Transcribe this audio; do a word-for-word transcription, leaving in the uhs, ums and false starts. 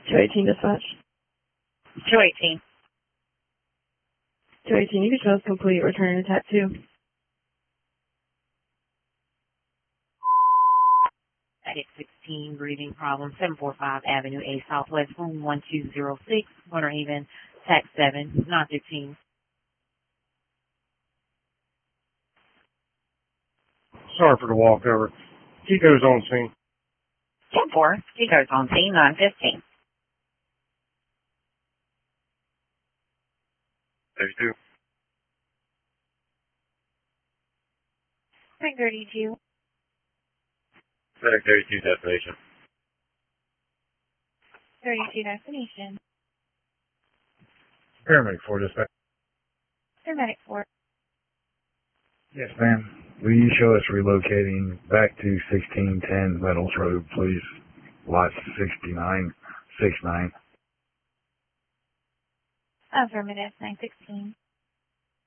two eighteen dispatch. two eighteen. two eighteen, you can show us complete, return attack two. At sixteen, breathing problem, seven forty-five Avenue A Southwest, room one two zero six, Winter Haven, tax seven, nine fifteen. Sorry for the walkover. Chico's on scene. ten four, Chico's on scene, nine fifteen. thirty-two. nine thirty-two. thirty-two destination. thirty-two destination. Paramedic four dispatch. Paramedic four. Yes, ma'am. Will you show us relocating back to sixteen ten Metals Road, please? Lot sixty-nine sixty-nine. Affirmative, nine sixteen.